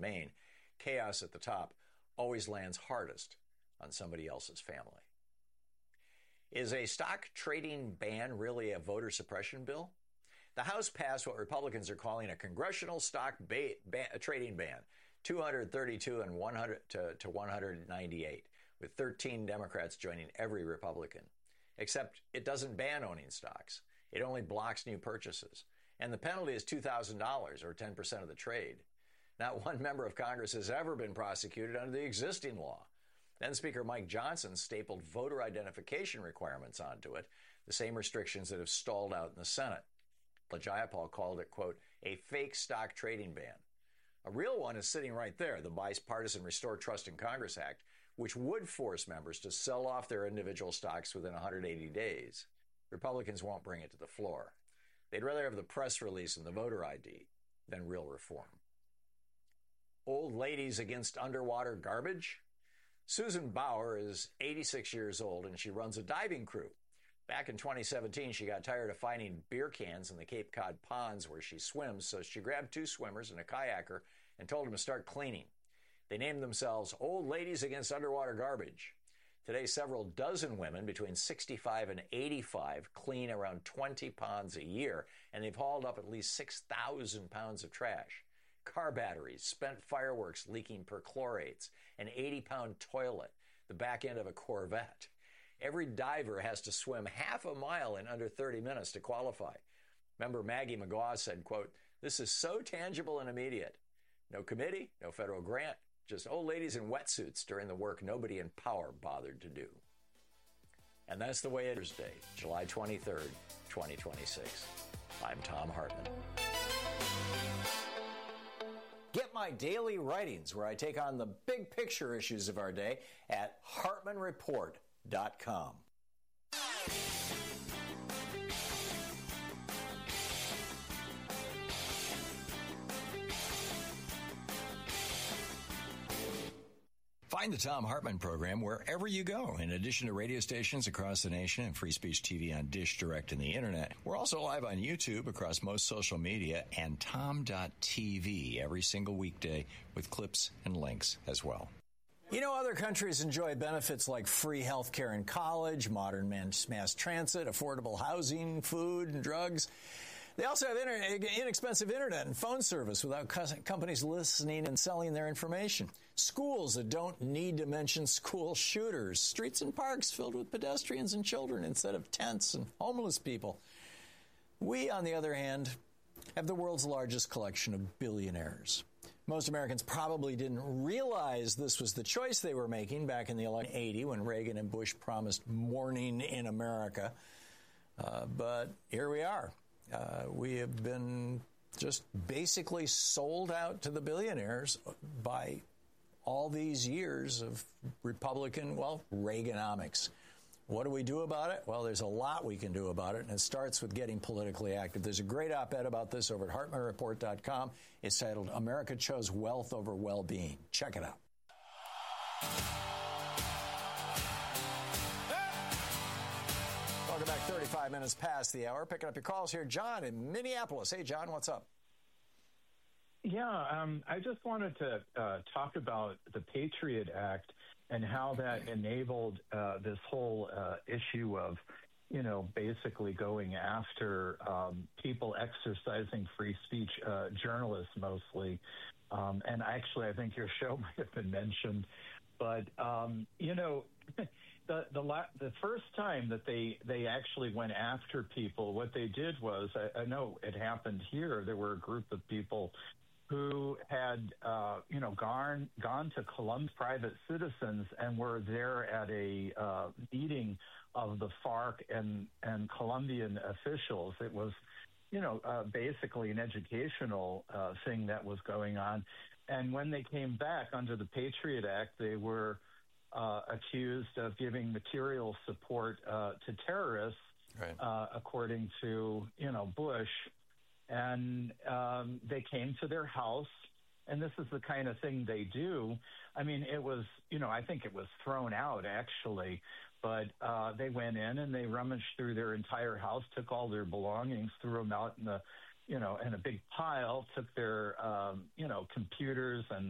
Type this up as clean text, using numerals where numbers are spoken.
Maine, chaos at the top always lands hardest on somebody else's family. Is a stock trading ban really a voter suppression bill? The House passed what Republicans are calling a congressional stock trading ban, 232 and 100 to 198, with 13 Democrats joining every Republican. Except it doesn't ban owning stocks. It only blocks new purchases. And the penalty is $2,000 or 10% of the trade. Not one member of Congress has ever been prosecuted under the existing law. Then Speaker Mike Johnson stapled voter identification requirements onto it, the same restrictions that have stalled out in the Senate. Jayapal called it, quote, a fake stock trading ban. A real one is sitting right there, the Bipartisan Restore Trust in Congress Act, which would force members to sell off their individual stocks within 180 days. Republicans won't bring it to the floor. They'd rather have the press release and the voter ID than real reform. Old ladies against underwater garbage? Susan Bauer is 86 years old and she runs a diving crew. Back in 2017, she got tired of finding beer cans in the Cape Cod ponds where she swims, so she grabbed 2 swimmers and a kayaker and told them to start cleaning. They named themselves Old Ladies Against Underwater Garbage. Today, several dozen women between 65 and 85 clean around 20 ponds a year, and they've hauled up at least 6,000 pounds of trash. Car batteries, spent fireworks leaking perchlorates, an 80-pound toilet, the back end of a Corvette. Every diver has to swim half a mile in under 30 minutes to qualify. Member Maggie McGaw said, quote, this is so tangible and immediate. No committee, no federal grant, just old ladies in wetsuits doing the work nobody in power bothered to do. And that's the way it is today, July 23rd, 2026. I'm Thom Hartmann. Get my daily writings where I take on the big picture issues of our day at HartmannReport.com. Find the Thom Hartmann program wherever you go. In addition to radio stations across the nation and Free Speech TV on Dish Direct and the Internet, we're also live on YouTube across most social media and Tom.tv every single weekday with clips and links as well. You know, other countries enjoy benefits like free health care in college, modern mass transit, affordable housing, food, and drugs. They also have inexpensive internet and phone service without companies listening and selling their information. Schools that don't need to mention school shooters. Streets and parks filled with pedestrians and children instead of tents and homeless people. We, on the other hand, have the world's largest collection of billionaires. Most Americans probably didn't realize this was the choice they were making back in the 1980 when Reagan and Bush promised morning in America. But here we are. We have been just basically sold out to the billionaires by all these years of Republican, Reaganomics. What do we do about it? Well, there's a lot we can do about it, and it starts with getting politically active. There's a great op-ed about this over at HartmannReport.com. It's titled, America Chose Wealth Over Well-Being. Check it out. Welcome back, 35 minutes past the hour. Picking up your calls here. John in Minneapolis. Hey, John, what's up? Yeah, I just wanted to talk about the Patriot Act and how that enabled this whole issue of, basically going after people exercising free speech, journalists mostly. And actually, I think your show might have been mentioned. But, the first time that they actually went after people, what they did was, I know it happened here, there were a group of people who had, gone to Columbia, private citizens, and were there at a meeting of the FARC and Colombian officials. It was, basically an educational thing that was going on. And when they came back under the Patriot Act, they were accused of giving material support to terrorists, right. According to, Bush. And they came to their house, and this is the kind of thing they do. I mean, it was, I think it was thrown out, actually. But they went in and they rummaged through their entire house, took all their belongings, threw them out in the, in a big pile, took their, computers and